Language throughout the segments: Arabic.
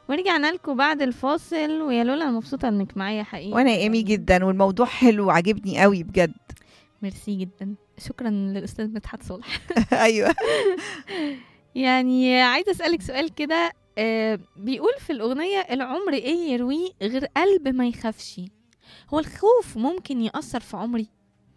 ورجعنا لكم بعد الفاصل، ويا لولا أنا مبسوطة انك معايا حقيقي. وانا ايمي جدا، والموضوع حلو وعجبني قوي بجد. ميرسي جدا، شكرا للأستاذ مدحت صالح. ايوه. يعني عايزة أسألك سؤال كده. بيقول في الأغنية: العمر إيه يرويه غير قلب ما يخافش. هو الخوف ممكن يأثر في عمري؟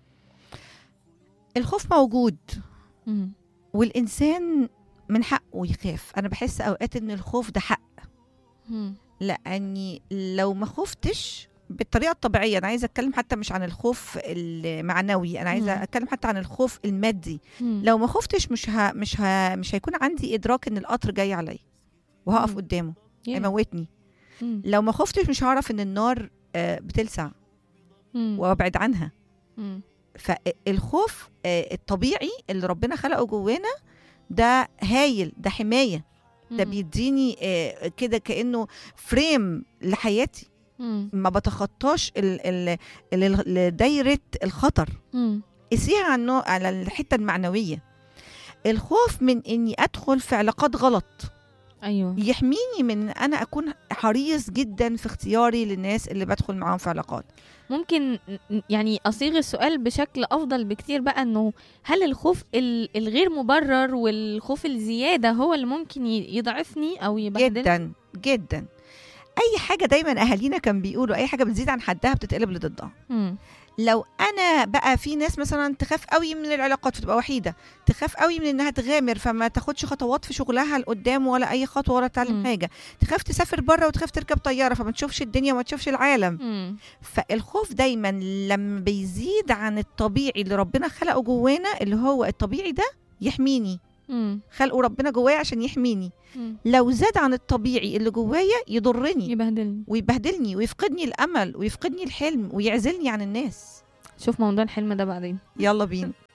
الخوف موجود، مم. والانسان من حقه يخاف. انا بحس اوقات ان الخوف ده حق، مم. لاني لو ما خفتش بالطريقه الطبيعيه، انا عايزه اتكلم حتى مش عن الخوف المعنوي، انا عايزه مم. اتكلم حتى عن الخوف المادي. مم. لو ما خفتش مش هيكون عندي ادراك ان القطر جاي عليا وهقف مم. قدامه Yeah. هيموتني. مم. لو ما خفتش مش هعرف ان النار بتلسع مم. وابعد عنها. مم. فالخوف الطبيعي اللي ربنا خلقه جوانا ده هايل، ده حماية، ده مم. بيديني كده كأنه فريم لحياتي، مم. ما بتخطاش دايرة الخطر. مم. قسيها على الحتة المعنوية. الخوف من اني ادخل في علاقات غلط أيوه. يحميني من ان انا اكون حريص جدا في اختياري للناس اللي بدخل معاهم في علاقات. ممكن يعني أصيغ السؤال بشكل أفضل بكتير بقى، إنه هل الخوف الغير مبرر والخوف الزيادة هو اللي ممكن يضعفني أو يبهدلني؟ جدا جدا. اي حاجه دايما اهالينا كان بيقولوا اي حاجه بتزيد عن حدها بتتقلب لضدها. مم. لو انا بقى في ناس مثلا تخاف قوي من العلاقات فتبقى وحيده، تخاف قوي من انها تغامر فما تاخدش خطوات في شغلها لقدام ولا اي خطوه ولا تعلم مم. حاجه، تخاف تسافر بره وتخاف تركب طياره فما تشوفش الدنيا وما تشوفش العالم. مم. فالخوف دايما لما بيزيد عن الطبيعي اللي ربنا خلقه جوانا، اللي هو الطبيعي ده يحميني، مم. خلقه ربنا جوايا عشان يحميني. مم. لو زاد عن الطبيعي اللي جوايا يضرني يبهدلني. ويبهدلني ويفقدني الامل ويفقدني الحلم ويعزلني عن الناس. شوف موضوع الحلم ده بعدين. يلا بينا.